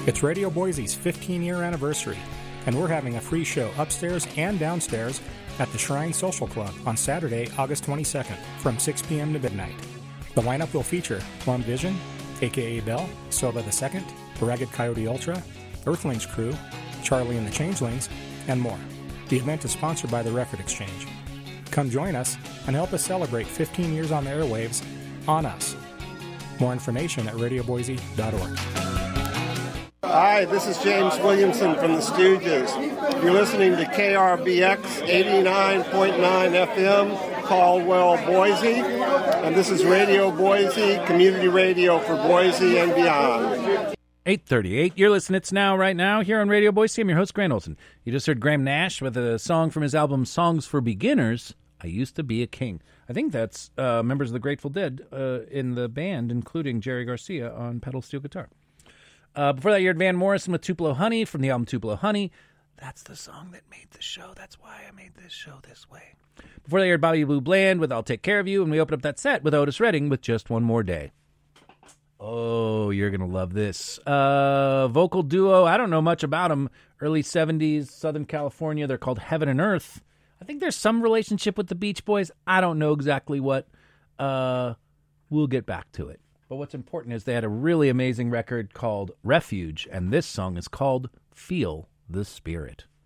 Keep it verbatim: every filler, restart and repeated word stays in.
It's Radio Boise's fifteen-year anniversary, and we're having a free show upstairs and downstairs at the Shrine Social Club on Saturday, August twenty-second, from six p.m. to midnight. The lineup will feature Plum Vision, a k a. Bell, Silva the Second, Ragged Coyote Ultra, Earthlings Crew, Charlie and the Changelings, and more. The event is sponsored by the Record Exchange. Come join us and help us celebrate fifteen years on the airwaves on us. More information at radio boise dot org. Hi, this is James Williamson from the Stooges. You're listening to K R B X eighty-nine point nine F M, Caldwell, Boise. And this is Radio Boise, community radio for Boise and beyond. eight thirty-eight. You're listening It's Now, right now, here on Radio Boise. I'm your host, Grant Olson. You just heard Graham Nash with a song from his album Songs for Beginners, I Used to Be a King. I think that's uh, members of the Grateful Dead uh, in the band, including Jerry Garcia on pedal steel guitar. Uh, before that, you heard Van Morrison with Tupelo Honey from the album Tupelo Honey. That's the song that made the show. That's why I made this show this way. Before that, you heard Bobby Blue Bland with I'll Take Care of You, and we opened up that set with Otis Redding with Just One More Day. Oh, you're going to love this. Uh, vocal duo, I don't know much about them. Early seventies, Southern California. They're called Heaven and Earth. I think there's some relationship with the Beach Boys. I don't know exactly what. Uh, we'll get back to it. But what's important is they had a really amazing record called Refuge, and this song is called Feel the Spirit.